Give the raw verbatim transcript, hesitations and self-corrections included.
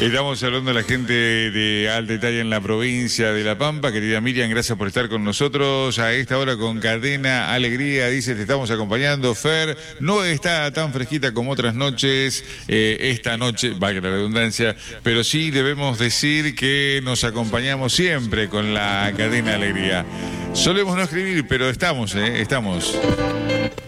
Estamos hablando de la gente de alta talla en la provincia de La Pampa. Querida Miriam, gracias por estar con nosotros a esta hora con Cadena Alegría. Dice, te estamos acompañando. Fer, no está tan fresquita como otras noches, eh, esta noche, vaya la redundancia, pero sí debemos decir que nos acompañamos siempre con la Cadena Alegría. Solemos no escribir, pero estamos, eh, estamos.